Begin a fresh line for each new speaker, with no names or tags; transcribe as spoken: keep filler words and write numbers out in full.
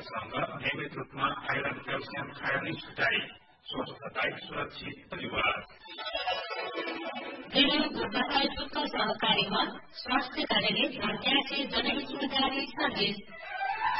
सँग नियमित रूपमा आइरन क्याल्सियम खाएर नै छुटाए। स्वस्थताई सुरक्षित परिवार।
रेडियो गोपालपुरको सहकारीमा स्वास्थ्य कार्यालय प्रत्याशी जनहितकारी सर्भिस